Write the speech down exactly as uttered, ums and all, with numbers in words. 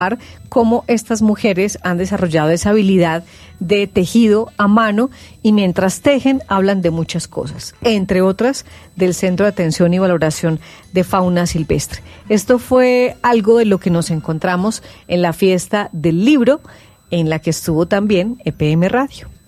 cómo estas mujeres han desarrollado esa habilidad de tejido a mano y mientras tejen hablan de muchas cosas, entre otras del Centro de Atención y Valoración de Fauna Silvestre. Esto fue algo de lo que nos encontramos en la fiesta del libro, en la que estuvo también E P M Radio.